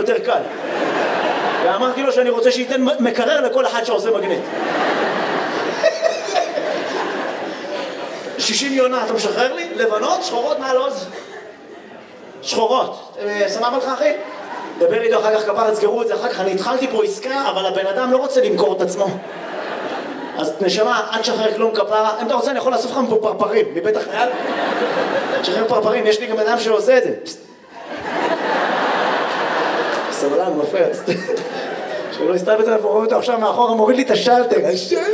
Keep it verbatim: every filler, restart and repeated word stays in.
יותר קל. ואמרתי לו שאני רוצה שייתן מקרר לכל אחד שעושה מגנט. שישים יונה, אתה משחרר לי? לבנות, שחורות מעל עוז? שחורות. סבבה לך אחי? דבר איתו אחר כך כפר, תסגרו את זה אחר כך. אני התחלתי פה עסקה, אבל הבן אדם לא רוצה למכור את עצמו. אז נשמה, אל תשחרר כלום כפרה. אם אתה רוצה, אני יכול לאסוף לך פה פרפרים, מבית החייל. תשחרר פרפרים, יש לי גם בן אדם שעושה את זה. סבלן, מפריע. שלא הסתלבט עליו, רואה אותו עכשיו מאחורה, מוריד לי את השלטר.